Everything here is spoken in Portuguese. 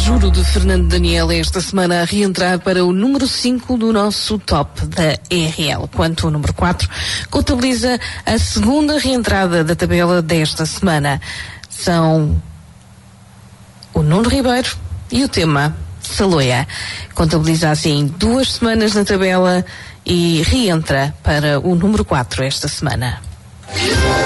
Juro de Fernando Daniel esta semana a reentrar para o número 5 do nosso top da RL, quanto o número 4 contabiliza a segunda reentrada da tabela desta semana. São o Nuno Ribeiro e o tema Saloia. Contabiliza assim 2 semanas na tabela e reentra para o número 4 esta semana.